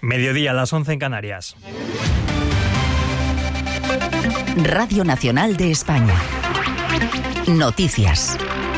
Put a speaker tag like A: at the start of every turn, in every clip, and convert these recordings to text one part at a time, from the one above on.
A: Mediodía, las 11 en Canarias.
B: Radio Nacional de España. Noticias.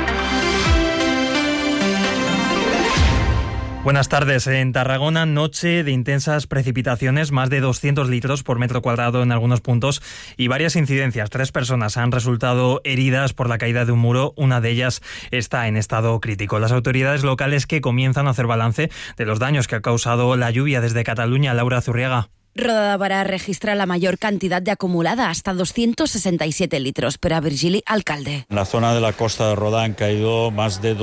A: Buenas tardes. En Tarragona, noche de intensas precipitaciones, más de 200 litros por metro cuadrado en algunos puntos y varias incidencias. 3 personas han resultado heridas por la caída de un muro. Una de ellas está en estado crítico. Las autoridades locales que comienzan a hacer balance de los daños que ha causado la lluvia desde Cataluña. Laura Zurriaga.
C: Rodadavara registra la mayor cantidad de acumulada, hasta 267 litros. Pero a Virgili, alcalde.
D: En la zona de la costa de Rodà han caído más de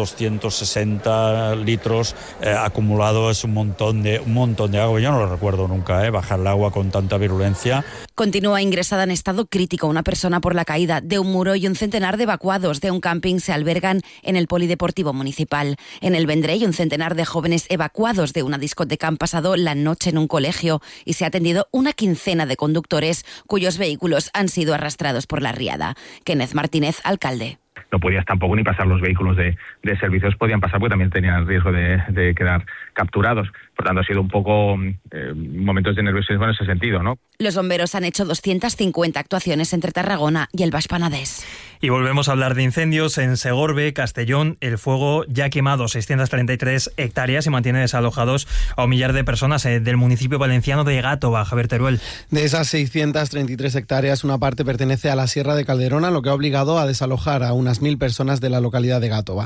D: 260 litros acumulado. Es un montón de agua. Yo no lo recuerdo nunca, bajar el agua con tanta virulencia.
C: Continúa ingresada en estado crítico una persona por la caída de un muro y un centenar de evacuados de un camping se albergan en el Polideportivo Municipal. En el Vendrell, un centenar de jóvenes evacuados de una discoteca han pasado la noche en un colegio y se ha atendido una quincena de conductores cuyos vehículos han sido arrastrados por la riada. Kenneth Martínez, alcalde.
E: No podías tampoco ni pasar los vehículos de servicios, podían pasar porque también tenían riesgo de quedar capturados. Por tanto, ha sido un poco momentos de nerviosismo en ese sentido, ¿no?
C: Los bomberos han hecho 250 actuaciones entre Tarragona y el Baix Penedès.
A: Y volvemos a hablar de incendios. En Segorbe, Castellón, el fuego ya ha quemado 633 hectáreas y mantiene desalojados a un millar de personas del municipio valenciano de Gàtova. Javier Teruel.
F: De esas 633 hectáreas, una parte pertenece a la Sierra de Calderona, lo que ha obligado a desalojar a unas 1.000 personas de la localidad de Gàtova.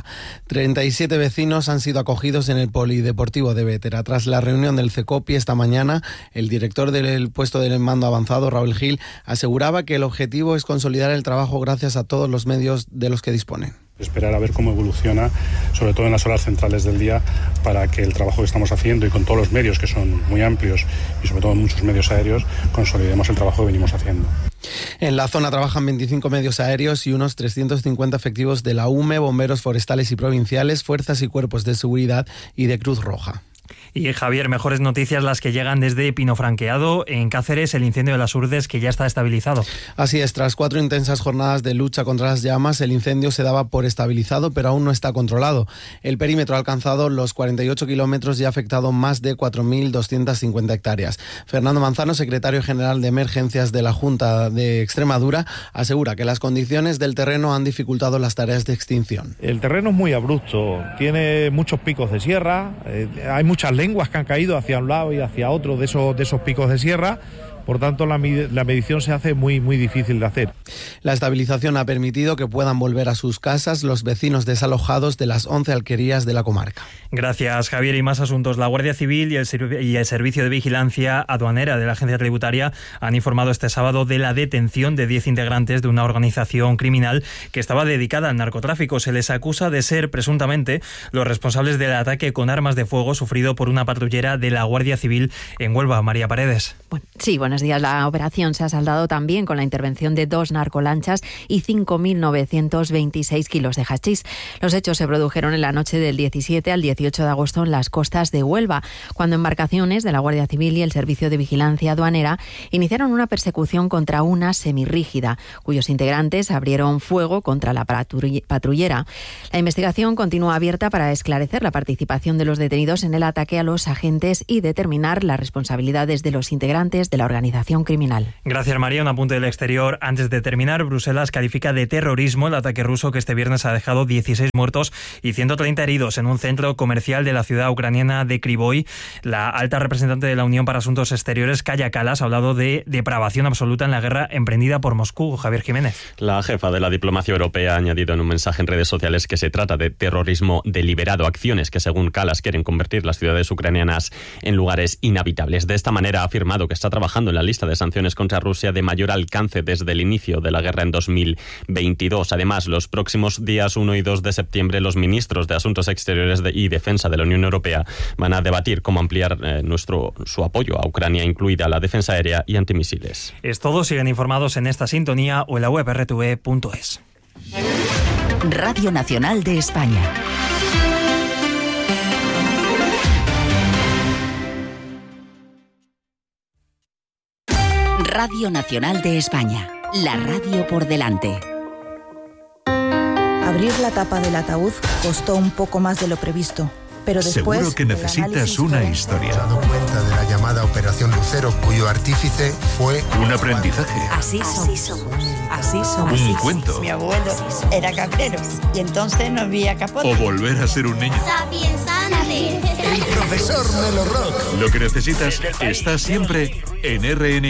F: 37 vecinos han sido acogidos en el Polideportivo de Bétera. Tras la reunión del CECOPI esta mañana, el director del puesto del mando avanzado, Raúl Gil, aseguraba que el objetivo es consolidar el trabajo gracias a todos los medios de los que disponen.
G: Esperar a ver cómo evoluciona, sobre todo en las horas centrales del día, para que el trabajo que estamos haciendo y con todos los medios, que son muy amplios, y sobre todo muchos medios aéreos, consolidemos el trabajo que venimos haciendo.
F: En la zona trabajan 25 medios aéreos y unos 350 efectivos de la UME, bomberos forestales y provinciales, fuerzas y cuerpos de seguridad y de Cruz Roja.
A: Y Javier, mejores noticias las que llegan desde Pinofranqueado. En Cáceres, el incendio de las Urdes, que ya está estabilizado.
F: Así es, tras 4 intensas jornadas de lucha contra las llamas, el incendio se daba por estabilizado, pero aún no está controlado. El perímetro ha alcanzado los 48 kilómetros y ha afectado más de 4.250 hectáreas. Fernando Manzano, secretario general de Emergencias de la Junta de Extremadura, asegura que las condiciones del terreno han dificultado las tareas de extinción.
H: El terreno es muy abrupto, tiene muchos picos de sierra, hay muchas lenguas que han caído hacia un lado y hacia otro de esos picos de sierra. Por tanto, la medición se hace muy difícil de hacer.
F: La estabilización ha permitido que puedan volver a sus casas los vecinos desalojados de las 11 alquerías de la comarca.
A: Gracias, Javier. Y más asuntos. La Guardia Civil y el Servicio de Vigilancia Aduanera de la Agencia Tributaria han informado este sábado de la detención de 10 integrantes de una organización criminal que estaba dedicada al narcotráfico. Se les acusa de ser presuntamente los responsables del ataque con armas de fuego sufrido por una patrullera de la Guardia Civil en Huelva. María Paredes.
I: Buenos días. La operación se ha saldado también con la intervención de 2 narcolanchas y 5.926 kilos de hachís. Los hechos se produjeron en la noche del 17 al 18 de agosto en las costas de Huelva, cuando embarcaciones de la Guardia Civil y el Servicio de Vigilancia Aduanera iniciaron una persecución contra una semirrígida, cuyos integrantes abrieron fuego contra la patrullera. La investigación continúa abierta para esclarecer la participación de los detenidos en el ataque a los agentes y determinar las responsabilidades de los integrantes de la organización criminal.
A: Gracias, María. Un apunte del exterior. Antes de terminar, Bruselas califica de terrorismo el ataque ruso que este viernes ha dejado 16 muertos y 130 heridos en un centro comercial de la ciudad ucraniana de Kryvyi. La alta representante de la Unión para Asuntos Exteriores, Kaja Kallas, ha hablado de depravación absoluta en la guerra emprendida por Moscú. Javier Jiménez.
J: La jefa de la diplomacia europea ha añadido en un mensaje en redes sociales que se trata de terrorismo deliberado, acciones que, según Kallas, quieren convertir las ciudades ucranianas en lugares inhabitables. De esta manera ha afirmado que está trabajando en la lista de sanciones contra Rusia de mayor alcance desde el inicio de la guerra en 2022. Además, los próximos días 1 y 2 de septiembre, los ministros de Asuntos Exteriores y Defensa de la Unión Europea van a debatir cómo ampliar su apoyo a Ucrania, incluida la defensa aérea y antimisiles.
A: Es todo. Siguen informados en esta sintonía o en la web rtve.es.
B: Radio Nacional de España. Radio Nacional de España, la radio por delante.
K: Abrir la tapa del ataúd costó un poco más de lo previsto. pero después...
L: Seguro que necesitas una historia.
M: Me he dado cuenta de la llamada Operación Lucero, cuyo artífice fue...
L: Un aprendizaje.
K: Así somos.
L: Un cuento.
N: Mi abuelo era cabrero y entonces no había capote.
L: O volver a ser un niño.
M: El profesor Melo Rock.
L: Lo que necesitas está siempre en RN.